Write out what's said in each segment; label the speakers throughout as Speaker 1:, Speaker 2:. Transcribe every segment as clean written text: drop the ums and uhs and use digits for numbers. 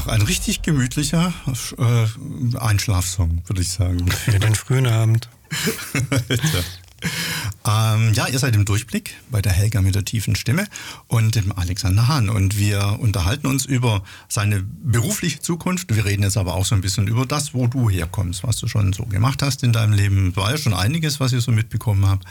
Speaker 1: Ach, ein richtig gemütlicher Einschlafsong, würde ich sagen.
Speaker 2: Für den frühen Abend.
Speaker 1: Ja, ihr seid im Durchblick bei der Helga mit der tiefen Stimme und dem Alexander Hahn. Und wir unterhalten uns über seine berufliche Zukunft. Wir reden jetzt aber auch so ein bisschen über das, wo du herkommst, was du schon so gemacht hast in deinem Leben. War ja schon einiges, was ich so mitbekommen habe.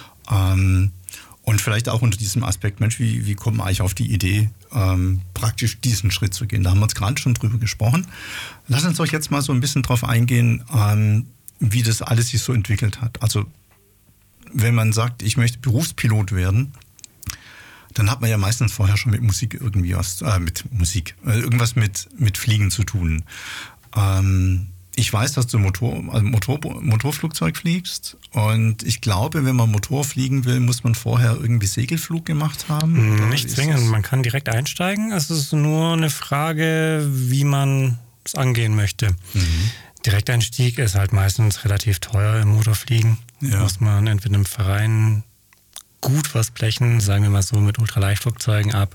Speaker 1: Und vielleicht auch unter diesem Aspekt, Mensch, wie kommt man eigentlich auf die Idee, praktisch diesen Schritt zu gehen? Da haben wir jetzt gerade schon drüber gesprochen. Lass uns doch jetzt mal so ein bisschen drauf eingehen, wie das alles sich so entwickelt hat. Also wenn man sagt, ich möchte Berufspilot werden, dann hat man ja meistens vorher schon mit Musik irgendwie was, irgendwas mit Fliegen zu tun. Ich weiß, dass du Motorflugzeug fliegst und ich glaube, wenn man Motor fliegen will, muss man vorher irgendwie Segelflug gemacht haben.
Speaker 2: Nicht zwingend, man kann direkt einsteigen. Es ist nur eine Frage, wie man es angehen möchte. Mhm. Direkteinstieg ist halt meistens relativ teuer im Motorfliegen. Ja. Muss man entweder im Verein gut was blechen, sagen wir mal so mit Ultraleichtflugzeugen ab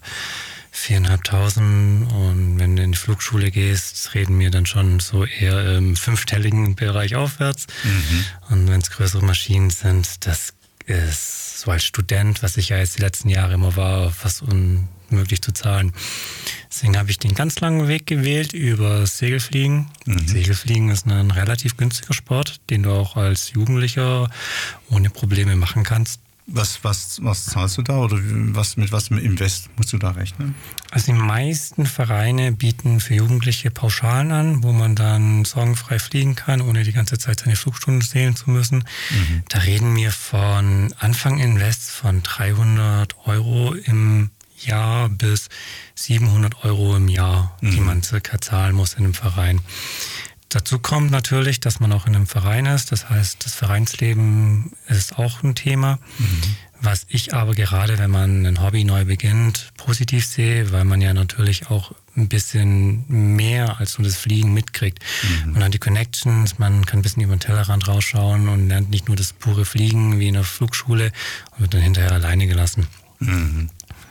Speaker 2: 4.500 und wenn du in die Flugschule gehst, reden wir dann schon so eher im fünfstelligen Bereich aufwärts. Mhm. Und wenn es größere Maschinen sind, das ist so als Student, was ich ja jetzt die letzten Jahre immer war, fast unmöglich zu zahlen. Deswegen habe ich den ganz langen Weg gewählt über Segelfliegen. Mhm. Segelfliegen ist ein relativ günstiger Sport, den du auch als Jugendlicher ohne Probleme machen kannst.
Speaker 1: Was zahlst du da oder mit was im Invest musst du da rechnen?
Speaker 2: Also die meisten Vereine bieten für Jugendliche Pauschalen an, wo man dann sorgenfrei fliegen kann, ohne die ganze Zeit seine Flugstunden zählen zu müssen. Mhm. Da reden wir von Anfang-Invest von 300 € im Jahr bis 700 € im Jahr, die man circa zahlen muss in einem Verein. Dazu kommt natürlich, dass man auch in einem Verein ist. Das heißt, das Vereinsleben ist auch ein Thema. Mhm. Was ich aber gerade, wenn man ein Hobby neu beginnt, positiv sehe, weil man ja natürlich auch ein bisschen mehr als nur das Fliegen mitkriegt. Mhm. Man hat die Connections, man kann ein bisschen über den Tellerrand rausschauen und lernt nicht nur das pure Fliegen wie in der Flugschule und wird dann hinterher alleine gelassen.
Speaker 1: Mhm.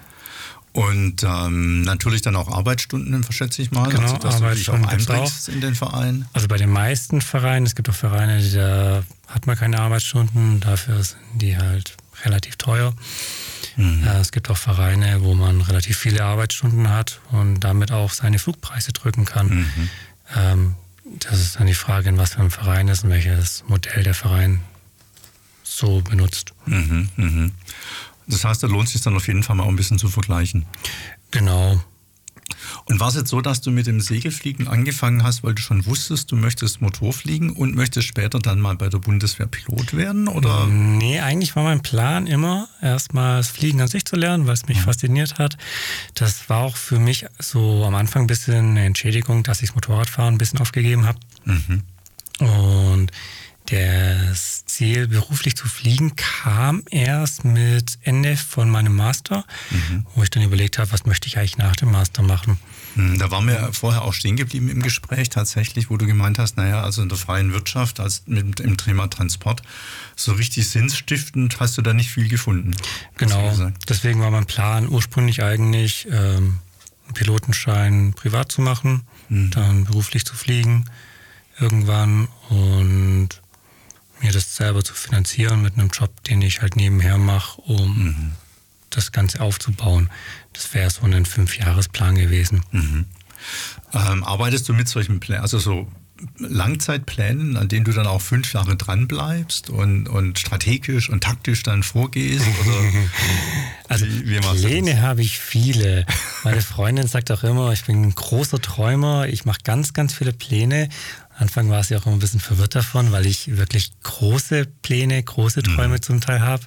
Speaker 1: Und natürlich dann auch Arbeitsstunden, verschätze ich mal.
Speaker 2: Genau,
Speaker 1: also, dass du dich auch einbringst in den Verein.
Speaker 2: Also bei den meisten Vereinen, es gibt auch Vereine, da hat man keine Arbeitsstunden, dafür sind die halt relativ teuer. Mhm. Es gibt auch Vereine, wo man relativ viele Arbeitsstunden hat und damit auch seine Flugpreise drücken kann. Mhm. Das ist dann die Frage, in was für ein Verein ist und welches Modell der Verein so benutzt.
Speaker 1: Mhm, mhm. Das heißt, da lohnt es sich dann auf jeden Fall mal auch ein bisschen zu vergleichen.
Speaker 2: Genau.
Speaker 1: Und war es jetzt so, dass du mit dem Segelfliegen angefangen hast, weil du schon wusstest, du möchtest Motorfliegen und möchtest später dann mal bei der Bundeswehr Pilot werden? Oder?
Speaker 2: Nee, eigentlich war mein Plan immer, erstmal das Fliegen an sich zu lernen, weil es mich fasziniert hat. Das war auch für mich so am Anfang ein bisschen eine Entschädigung, dass ich das Motorradfahren ein bisschen aufgegeben habe. Mhm. Und das Ziel, beruflich zu fliegen, kam erst mit Ende von meinem Master, wo ich dann überlegt habe, was möchte ich eigentlich nach dem Master machen.
Speaker 1: Da waren wir vorher auch stehen geblieben im Gespräch tatsächlich, wo du gemeint hast, naja, also in der freien Wirtschaft, als im Thema Transport, so richtig sinnstiftend hast du da nicht viel gefunden.
Speaker 2: Genau, deswegen war mein Plan ursprünglich eigentlich, einen Pilotenschein privat zu machen, dann beruflich zu fliegen irgendwann und mir das selber zu finanzieren mit einem Job, den ich halt nebenher mache, um das Ganze aufzubauen. Das wäre so ein 5-Jahres-Plan gewesen. Mhm.
Speaker 1: Arbeitest du mit solchen Plänen, also so Langzeitplänen, an denen du dann auch 5 Jahre dran bleibst und strategisch und taktisch dann vorgehst? Oder
Speaker 2: also wie Pläne habe ich viele. Meine Freundin sagt auch immer, ich bin ein großer Träumer, ich mache ganz, ganz viele Pläne. Anfang war sie auch immer ein bisschen verwirrt davon, weil ich wirklich große Pläne, große Träume zum Teil habe.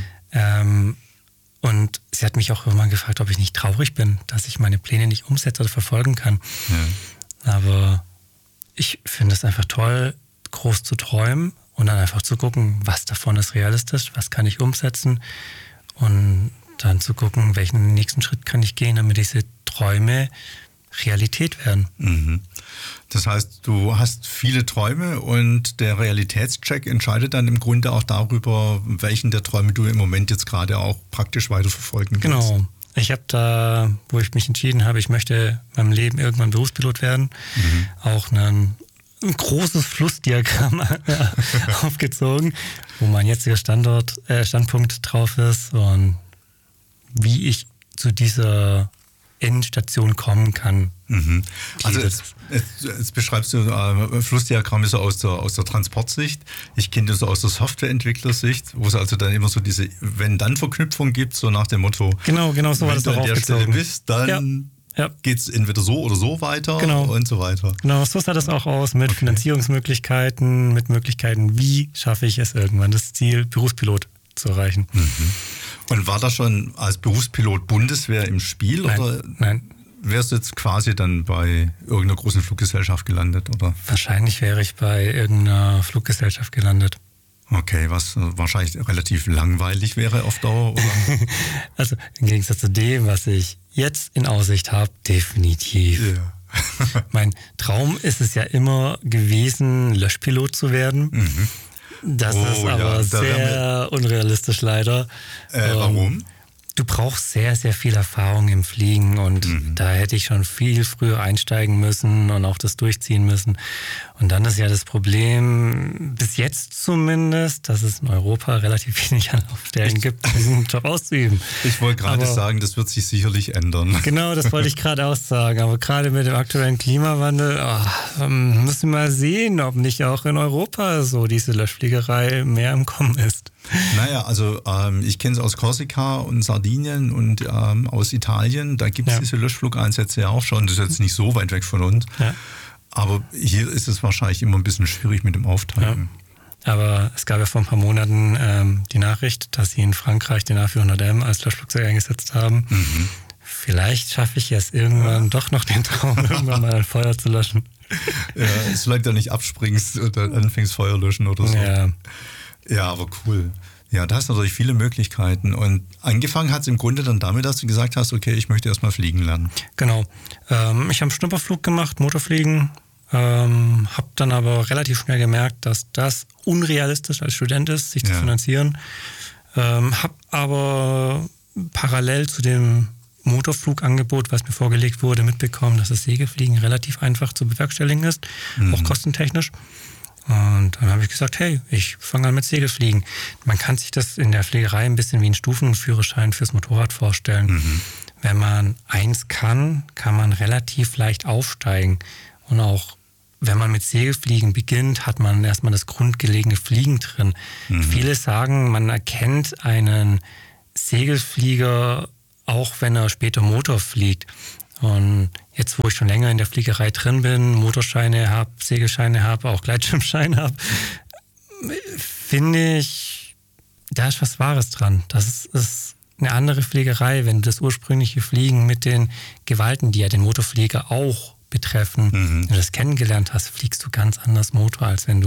Speaker 2: Und sie hat mich auch immer gefragt, ob ich nicht traurig bin, dass ich meine Pläne nicht umsetze oder verfolgen kann. Ja. Aber ich finde es einfach toll, groß zu träumen und dann einfach zu gucken, was davon ist realistisch, was kann ich umsetzen und dann zu gucken, welchen nächsten Schritt kann ich gehen, damit diese Träume Realität werden.
Speaker 1: Mhm. Das heißt, du hast viele Träume und der Realitätscheck entscheidet dann im Grunde auch darüber, welchen der Träume du im Moment jetzt gerade auch praktisch weiterverfolgen kannst.
Speaker 2: Genau. Ich habe da, wo ich mich entschieden habe, ich möchte in meinem Leben irgendwann Berufspilot werden, auch ein großes Flussdiagramm aufgezogen, wo mein jetziger Standpunkt drauf ist und wie ich zu dieser Endstation kommen kann.
Speaker 1: Also jetzt beschreibst du Flussdiagramme so aus der Transportsicht. Ich kenne das so aus der Softwareentwicklersicht, wo es also dann immer so diese Wenn-Dann-Verknüpfung gibt, so nach dem Motto,
Speaker 2: genau so war das auch aufgezogen. Wenn du an der Stelle
Speaker 1: bist, dann geht es entweder so oder so weiter und so weiter.
Speaker 2: Genau, so sah das auch aus mit Finanzierungsmöglichkeiten, mit Möglichkeiten, wie schaffe ich es irgendwann, das Ziel Berufspilot zu erreichen.
Speaker 1: Und war das schon als Berufspilot Bundeswehr im Spiel?
Speaker 2: Nein.
Speaker 1: Wärst du jetzt quasi dann bei irgendeiner großen Fluggesellschaft gelandet, oder?
Speaker 2: Wahrscheinlich wäre ich bei irgendeiner Fluggesellschaft gelandet.
Speaker 1: Okay, was wahrscheinlich relativ langweilig wäre auf Dauer, oder?
Speaker 2: Also im Gegensatz zu dem, was ich jetzt in Aussicht habe, definitiv. Ja. Mein Traum ist es ja immer gewesen, Löschpilot zu werden. Das ist aber sehr unrealistisch leider.
Speaker 1: Warum?
Speaker 2: Du brauchst sehr, sehr viel Erfahrung im Fliegen und da hätte ich schon viel früher einsteigen müssen und auch das durchziehen müssen. Und dann ist ja das Problem, bis jetzt zumindest, dass es in Europa relativ wenig Anlaufstellen gibt, diesen Job auszuüben.
Speaker 1: Ich wollte gerade sagen, das wird sich sicherlich ändern.
Speaker 2: Genau, das wollte ich gerade auch sagen. Aber gerade mit dem aktuellen Klimawandel müssen wir mal sehen, ob nicht auch in Europa so diese Löschfliegerei mehr im Kommen ist.
Speaker 1: Naja, also ich kenne es aus Korsika und Sardinien und aus Italien. Da gibt es diese Löschflugeinsätze ja auch schon. Das ist jetzt nicht so weit weg von uns. Ja. Aber hier ist es wahrscheinlich immer ein bisschen schwierig mit dem Aufteilen.
Speaker 2: Ja. Aber es gab ja vor ein paar Monaten die Nachricht, dass sie in Frankreich den A400M als Löschflugzeug eingesetzt haben. Vielleicht schaffe ich es irgendwann doch noch den Traum, irgendwann mal ein Feuer zu löschen.
Speaker 1: Ja, solange du nicht abspringst und dann anfängst Feuer löschen oder so. Ja, aber cool. Ja, da hast du natürlich viele Möglichkeiten. Und angefangen hat es im Grunde dann damit, dass du gesagt hast, okay, ich möchte erstmal fliegen lernen.
Speaker 2: Genau. Ich habe einen Schnupperflug gemacht, Motorfliegen. Habe dann aber relativ schnell gemerkt, dass das unrealistisch als Student ist, sich zu finanzieren. Habe aber parallel zu dem Motorflugangebot, was mir vorgelegt wurde, mitbekommen, dass das Segelfliegen relativ einfach zu bewerkstelligen ist, auch kostentechnisch. Und dann habe ich gesagt, hey, ich fange an mit Segelfliegen. Man kann sich das in der Fliegerei ein bisschen wie einen Stufenführerschein fürs Motorrad vorstellen. Wenn man eins kann, kann man relativ leicht aufsteigen. Und auch wenn man mit Segelfliegen beginnt, hat man erstmal das grundgelegene Fliegen drin. Viele sagen, man erkennt einen Segelflieger auch, wenn er später Motor fliegt. Und jetzt, wo ich schon länger in der Fliegerei drin bin, Motorscheine habe, Segelscheine habe, auch Gleitschirmscheine habe, finde ich, da ist was Wahres dran. Das ist eine andere Fliegerei, wenn du das ursprüngliche Fliegen mit den Gewalten, die ja den Motorflieger auch betreffen, wenn du das kennengelernt hast, fliegst du ganz anders Motor, als wenn du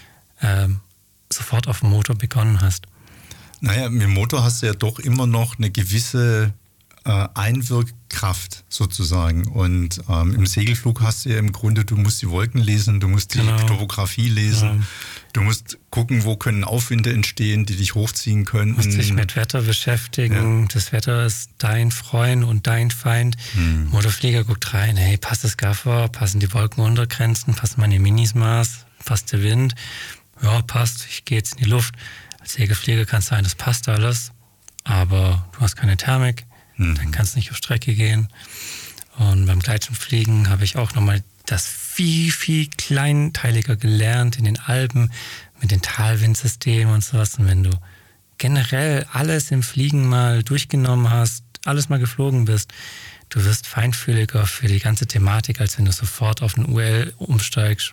Speaker 2: sofort auf dem Motor begonnen hast.
Speaker 1: Naja, mit dem Motor hast du ja doch immer noch eine gewisse Einwirkkraft sozusagen. Und im Segelflug hast du ja im Grunde, du musst die Wolken lesen, du musst die Topografie lesen, du musst gucken, wo können Aufwinde entstehen, die dich hochziehen können.
Speaker 2: Du musst dich mit Wetter beschäftigen. Ja. Das Wetter ist dein Freund und dein Feind. Motorflieger guckt rein, hey, passt das Gaffer, passen die Wolkenuntergrenzen, passen meine Minismaß, passt der Wind? Ja, passt, ich gehe jetzt in die Luft. Als Segelflieger kann es sein, das passt alles, aber du hast keine Thermik. Dann kannst du nicht auf Strecke gehen. Und beim Gleitschirmfliegen habe ich auch nochmal das viel, viel kleinteiliger gelernt in den Alpen mit den Talwindsystemen und sowas. Und wenn du generell alles im Fliegen mal durchgenommen hast, alles mal geflogen bist, du wirst feinfühliger für die ganze Thematik, als wenn du sofort auf den UL umsteigst.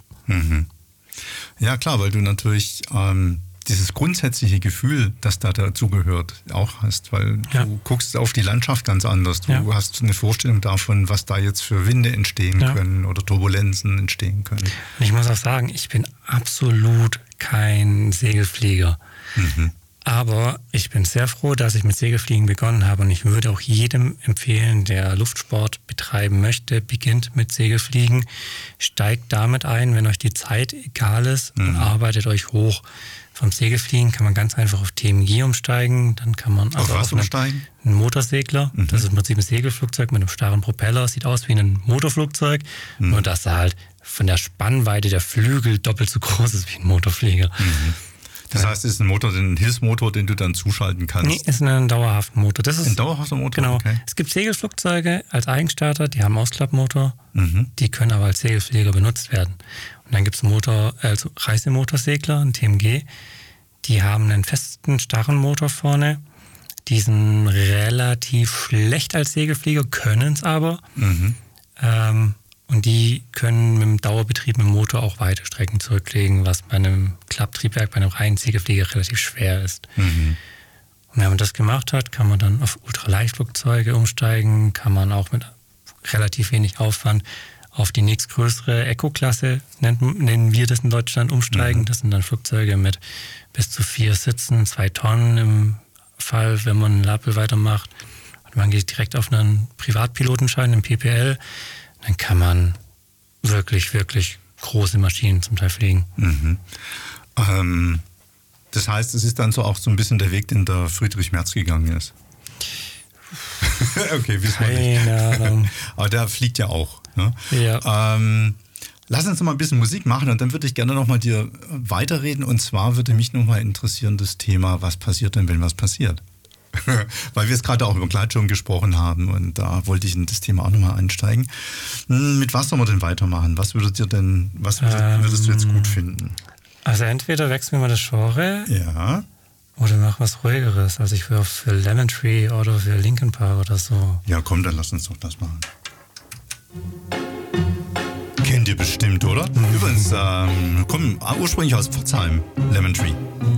Speaker 1: Ja klar, weil du natürlich dieses grundsätzliche Gefühl, das da dazugehört, auch hast, weil du guckst auf die Landschaft ganz anders. Du hast eine Vorstellung davon, was da jetzt für Winde entstehen können oder Turbulenzen entstehen können.
Speaker 2: Und ich muss auch sagen, ich bin absolut kein Segelflieger. Aber ich bin sehr froh, dass ich mit Segelfliegen begonnen habe und ich würde auch jedem empfehlen, der Luftsport betreiben möchte, beginnt mit Segelfliegen, steigt damit ein, wenn euch die Zeit egal ist und arbeitet euch hoch. Vom Segelfliegen kann man ganz einfach auf TMG umsteigen, dann kann man
Speaker 1: also auf umsteigen?
Speaker 2: Einen Motorsegler, das ist im Prinzip ein Segelflugzeug mit einem starren Propeller, sieht aus wie ein Motorflugzeug, nur dass er halt von der Spannweite der Flügel doppelt so groß ist wie ein Motorflieger.
Speaker 1: Das heißt, es ist ein Hilfsmotor, den du dann zuschalten kannst?
Speaker 2: Nee, ist ein dauerhafter Motor. Das ist
Speaker 1: ein dauerhafter Motor?
Speaker 2: Genau.
Speaker 1: Okay.
Speaker 2: Es gibt Segelflugzeuge als Eigenstarter, die haben Ausklappmotor, die können aber als Segelflieger benutzt werden. Und dann gibt es Reisemotorsegler, ein TMG, die haben einen festen, starren Motor vorne. Die sind relativ schlecht als Segelflieger, können es aber. Und die können mit dem Dauerbetrieb mit dem Motor auch weite Strecken zurücklegen, was bei einem Klapptriebwerk, bei einem reinen Segelflieger relativ schwer ist. Und wenn man das gemacht hat, kann man dann auf Ultraleichtflugzeuge umsteigen, kann man auch mit relativ wenig Aufwand auf die nächstgrößere Eco-Klasse, nennen wir das in Deutschland, umsteigen. Das sind dann Flugzeuge mit bis zu 4 Sitzen, 2 Tonnen im Fall, wenn man einen Lapel weitermacht. Und man geht direkt auf einen Privatpilotenschein, einen PPL. Dann kann man wirklich, wirklich große Maschinen zum Teil fliegen.
Speaker 1: Das heißt, es ist dann so auch so ein bisschen der Weg, den der Friedrich Merz gegangen ist. Okay, wissen wir nicht.
Speaker 2: Keine Ahnung.
Speaker 1: Aber der fliegt ja auch. Ne?
Speaker 2: Ja.
Speaker 1: Lass uns noch mal ein bisschen Musik machen und dann würde ich gerne noch mal dir weiterreden. Und zwar würde mich noch mal interessieren das Thema, was passiert denn, wenn was passiert? Weil wir es gerade auch über Gleitschirm gesprochen haben und da wollte ich in das Thema auch nochmal einsteigen. Mit was soll man denn weitermachen? Was würdest du jetzt gut finden?
Speaker 2: Also entweder wechseln wir mal das Genre oder mach was Ruhigeres. Also ich wäre für Lemon Tree oder für Linkin Park oder so.
Speaker 1: Ja komm, dann lass uns doch das machen. Kennt ihr bestimmt, oder? Übrigens, kommen ursprünglich aus Pforzheim, Lemon Tree.